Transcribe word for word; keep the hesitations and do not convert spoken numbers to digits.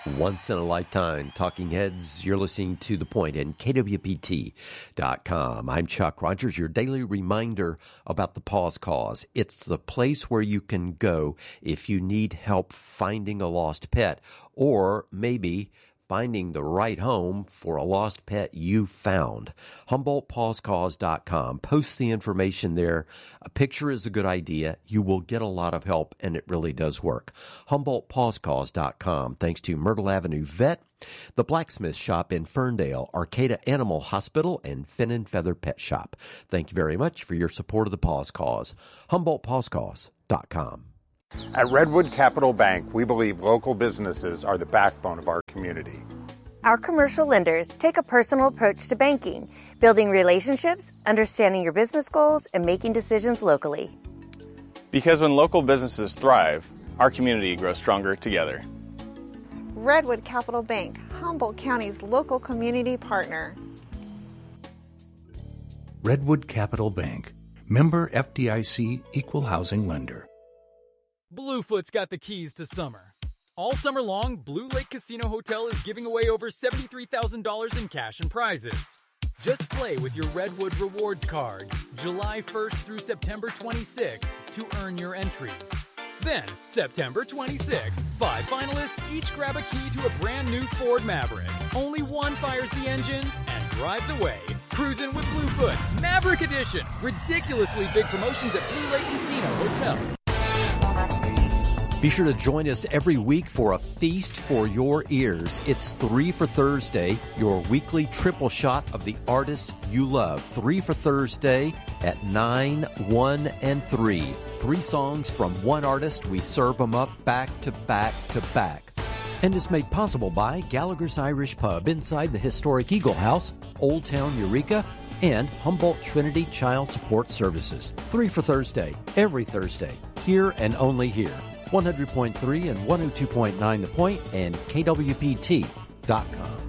Once in a lifetime, Talking Heads. You're listening to The Point and K W P T dot com. I'm Chuck Rogers, your daily reminder about the Paws Cause. It's the place where you can go if you need help finding a lost pet, or maybe finding the right home for a lost pet you found. Humboldt Paws Cause dot com. Post the information there. A picture is a good idea. You will get a lot of help, and it really does work. Humboldt Paws Cause dot com. Thanks to Myrtle Avenue Vet, the Blacksmith Shop in Ferndale, Arcata Animal Hospital, and Fin and Feather Pet Shop. Thank you very much for your support of the Paws Cause. Humboldt Paws Cause dot com. At Redwood Capital Bank, we believe local businesses are the backbone of our community. Our commercial lenders take a personal approach to banking, building relationships, understanding your business goals, and making decisions locally. Because when local businesses thrive, our community grows stronger together. Redwood Capital Bank, Humboldt County's local community partner. Redwood Capital Bank, member F D I C, equal housing lender. Bluefoot's got the keys to summer. All summer long, Blue Lake Casino Hotel is giving away over seventy-three thousand dollars in cash and prizes. Just play with your Redwood Rewards card July first through September twenty-sixth to earn your entries. Then, September twenty-sixth, five finalists each grab a key to a brand new Ford Maverick. Only one fires the engine and drives away. Cruising with Bluefoot, Maverick Edition. Ridiculously big promotions at Blue Lake Casino Hotel. Be sure to join us every week for a feast for your ears. It's Three for Thursday, your weekly triple shot of the artists you love. Three for Thursday at nine, one, and three. Three songs from one artist. We serve them up back to back to back. And is made possible by Gallagher's Irish Pub inside the historic Eagle House, Old Town Eureka, and Humboldt Trinity Child Support Services. Three for Thursday, every Thursday, here and only here. one hundred point three and one oh two point nine The Point and K W P T dot com.